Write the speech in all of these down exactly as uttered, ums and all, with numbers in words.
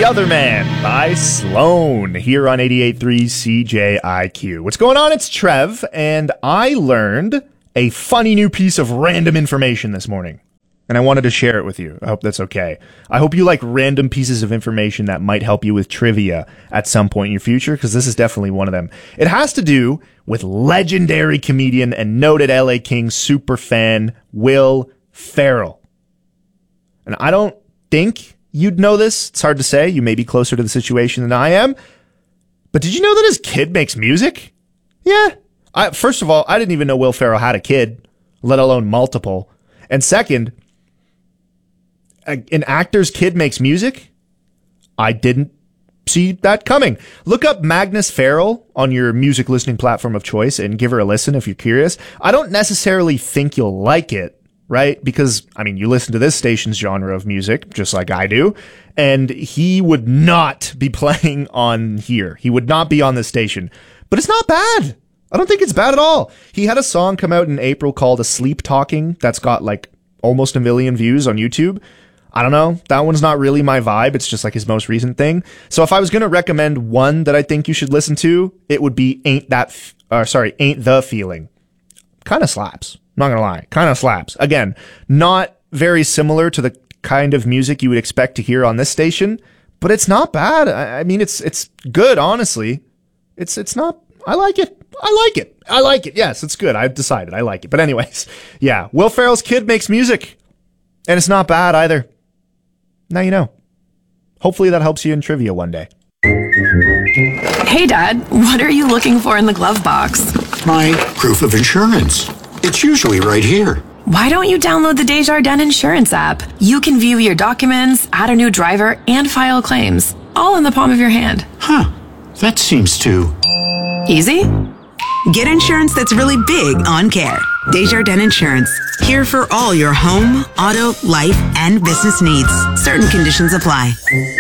Other Man by Sloan here on eighty-eight point three C J I Q. What's going on? It's Trev, and I learned a funny new piece of random information this morning, and I wanted to share it with you. I hope that's okay. I hope you like random pieces of information that might help you with trivia at some point in your future, because this is definitely one of them. It has to do with legendary comedian and noted L A Kings superfan Will Ferrell. And I don't think you'd know this. It's hard to say. You may be closer to the situation than I am. But did you know that his kid makes music? Yeah. I, first of all, I didn't even know Will Ferrell had a kid, let alone multiple. And second, a, an actor's kid makes music? I didn't see that coming. Look up Magnus Ferrell on your music listening platform of choice and give her a listen if you're curious. I don't necessarily think you'll like it. Right? Because, I mean, you listen to this station's genre of music, just like I do, and he would not be playing on here. He would not be on this station. But it's not bad. I don't think it's bad at all. He had a song come out in April called Asleep Talking that's got, like, almost a million views on YouTube. I don't know. That one's not really my vibe. It's just, like, his most recent thing. So if I was going to recommend one that I think you should listen to, it would be Ain't That... F- uh, sorry, Ain't The Feeling. Kind of slaps. Not gonna lie, kind of slaps. Again, not very similar to the kind of music you would expect to hear on this station, but it's not bad. I, I mean, it's it's good, honestly. It's it's not. I like it. I like it. I like it. Yes, it's good. I've decided I like it. But anyways, yeah, Will Ferrell's kid makes music, and it's not bad either. Now you know. Hopefully that helps you in trivia one day. Hey, Dad, what are you looking for in the glove box? My proof of insurance. It's usually right here. Why don't you download the Desjardins Insurance app? You can view your documents, add a new driver, and file claims, all in the palm of your hand. Huh. That seems too... easy? Get insurance that's really big on care. Desjardins Insurance. Here for all your home, auto, life, and business needs. Certain conditions apply.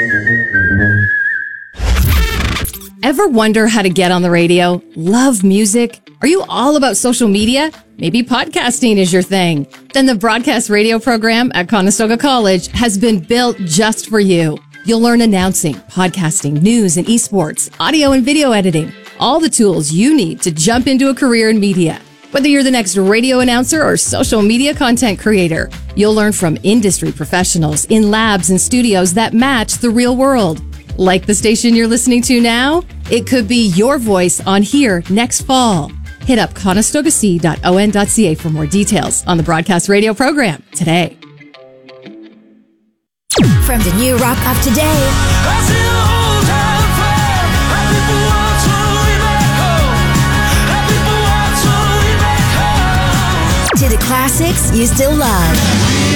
Ever wonder how to get on the radio? Love music? Are you all about social media? Maybe podcasting is your thing. Then the broadcast radio program at Conestoga College has been built just for you. You'll learn announcing, podcasting, news and esports, audio and video editing, all the tools you need to jump into a career in media. Whether you're the next radio announcer or social media content creator, you'll learn from industry professionals in labs and studios that match the real world. Like the station you're listening to now? It could be your voice on here next fall. Hit up conestoga c dot o n dot c a for more details on the broadcast radio program today. From the new rock of today to the classics you still love.